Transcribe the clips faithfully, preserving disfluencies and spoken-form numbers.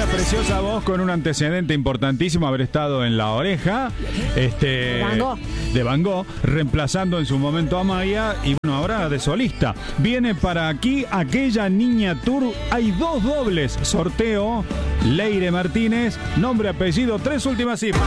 preciosa voz con un antecedente importantísimo, haber estado en La Oreja, este, Van Gogh. de Van Gogh, reemplazando en su momento a Maya, y bueno, ahora de solista. Viene para aquí Aquella Niña Tour. Hay dos dobles. Sorteo, Leire Martínez, nombre, apellido, tres últimas cifras.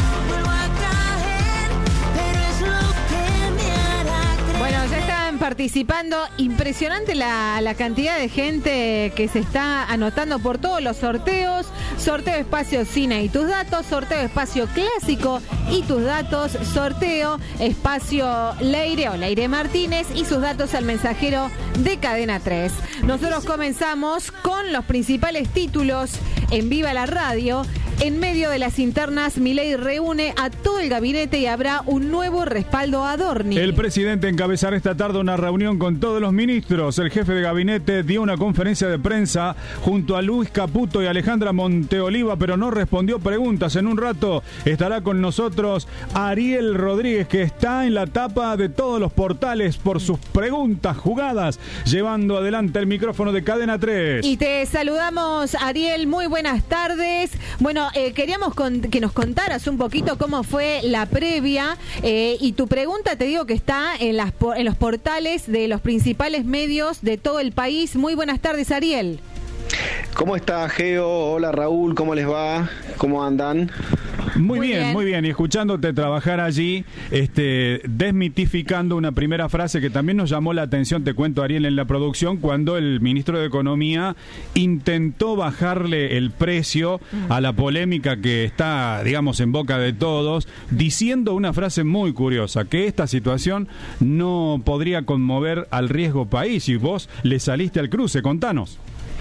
Bueno, ya están participando. Impresionante la, la cantidad de gente que se está anotando por todos los sorteos. Sorteo Espacio Cine y tus datos. Sorteo Espacio Clásico y tus datos. Sorteo Espacio Leire o Leire Martínez y sus datos al mensajero de Cadena tres. Nosotros comenzamos con los principales títulos en Viva la Radio. En medio de las internas, Milei reúne a todo el gabinete y habrá un nuevo respaldo a Adorni. El presidente encabezará esta tarde una reunión con todos los ministros. El jefe de gabinete dio una conferencia de prensa junto a Luis Caputo y Alejandra Monteoliva, pero no respondió preguntas. En un rato estará con nosotros Ariel Rodríguez, que está en la tapa de todos los portales por sus preguntas jugadas, llevando adelante el micrófono de Cadena tres. Y te saludamos, Ariel, muy buenas tardes. Bueno, eh, queríamos con, que nos contaras un poquito cómo fue la previa, eh, y tu pregunta, te digo que está en, las, en los portales de los principales medios de todo el país. Muy buenas tardes, Ariel. ¿Cómo está, Geo? Hola, Raúl, ¿cómo les va? ¿Cómo andan? Muy, Muy bien, bien, muy bien. Y escuchándote trabajar allí, este, desmitificando una primera frase que también nos llamó la atención, te cuento, Ariel, en la producción, cuando el ministro de Economía intentó bajarle el precio a la polémica que está, digamos, en boca de todos, diciendo una frase muy curiosa, que esta situación no podría conmover al riesgo país, y vos le saliste al cruce. Contanos.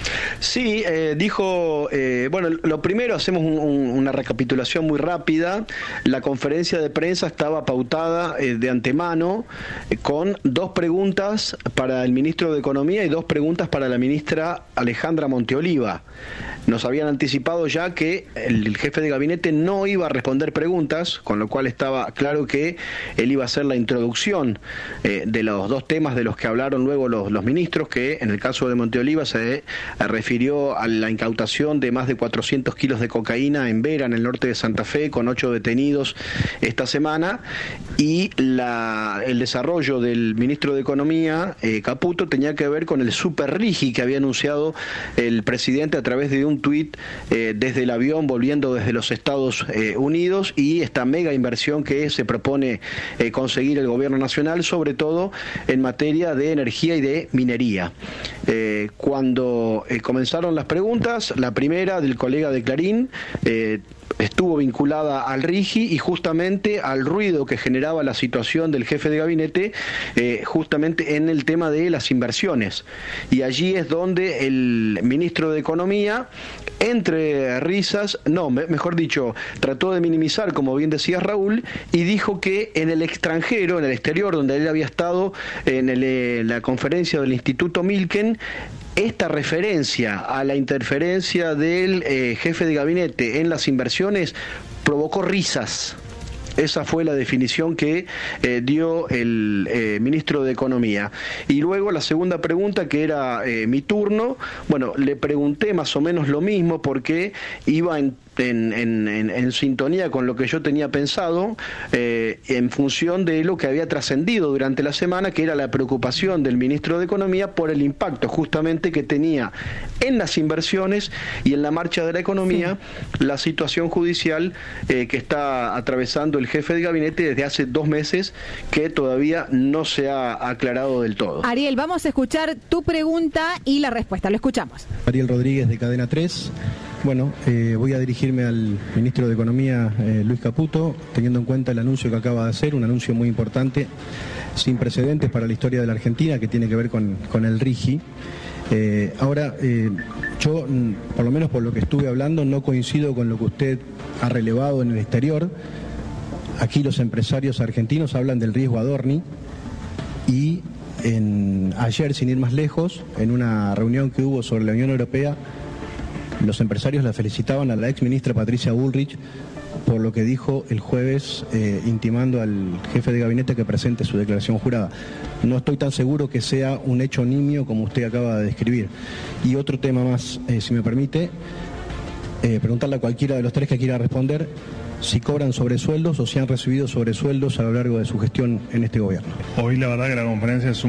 Sí, eh, dijo, eh, bueno, lo primero, hacemos un, un, una recapitulación muy rápida. La conferencia de prensa estaba pautada eh, de antemano eh, con dos preguntas para el ministro de Economía y dos preguntas para la ministra Alejandra Monteoliva. Nos habían anticipado ya que el, el jefe de gabinete no iba a responder preguntas, con lo cual estaba claro que él iba a hacer la introducción eh, de los dos temas de los que hablaron luego los, los ministros, que en el caso de Monteoliva se refirió a la incautación de más de cuatrocientos kilos de cocaína en Vera, en el norte de Santa Fe, con ocho detenidos esta semana, y la, el desarrollo del ministro de Economía, eh, Caputo, tenía que ver con el super rigi que había anunciado el presidente a través de un tuit eh, desde el avión volviendo desde los Estados eh, Unidos, y esta mega inversión que se propone eh, conseguir el gobierno nacional, sobre todo en materia de energía y de minería. Eh, cuando eh, comenzaron las preguntas, la primera del colega de Clarín eh, estuvo vinculada al rigi y justamente al ruido que generaba la situación del jefe de gabinete, eh, justamente en el tema de las inversiones. Y allí es donde el ministro de Economía, entre risas, no, me, mejor dicho, trató de minimizar, como bien decía Raúl, y dijo que en el extranjero, en el exterior, donde él había estado en, el, en la conferencia del Instituto Milken, esta referencia a la interferencia del eh, jefe de gabinete en las inversiones provocó risas. Esa fue la definición que eh, dio el eh, ministro de Economía. Y luego la segunda pregunta, que era eh, mi turno, bueno, le pregunté más o menos lo mismo porque iba en En, en, en, en sintonía con lo que yo tenía pensado, eh, en función de lo que había trascendido durante la semana, que era la preocupación del ministro de Economía por el impacto justamente que tenía en las inversiones y en la marcha de la economía, sí, la situación judicial eh, que está atravesando el jefe de gabinete desde hace dos meses, que todavía no se ha aclarado del todo. Ariel, vamos a escuchar tu pregunta y la respuesta. Lo escuchamos. Ariel Rodríguez, de Cadena tres. Bueno, eh, voy a dirigirme al ministro de Economía, eh, Luis Caputo, teniendo en cuenta el anuncio que acaba de hacer, un anuncio muy importante, sin precedentes para la historia de la Argentina, que tiene que ver con, con el rigi. Eh, ahora, eh, yo, por lo menos por lo que estuve hablando, no coincido con lo que usted ha relevado en el exterior. Aquí los empresarios argentinos hablan del riesgo Adorni, y en, ayer, sin ir más lejos, en una reunión que hubo sobre la Unión Europea, los empresarios la felicitaban a la ex ministra Patricia Bullrich por lo que dijo el jueves, eh, intimando al jefe de gabinete que presente su declaración jurada. No estoy tan seguro que sea un hecho nimio como usted acaba de describir. Y otro tema más, eh, si me permite, eh, preguntarle a cualquiera de los tres que quiera responder si cobran sobresueldos o si han recibido sobresueldos a lo largo de su gestión en este gobierno. Hoy la verdad que la conferencia es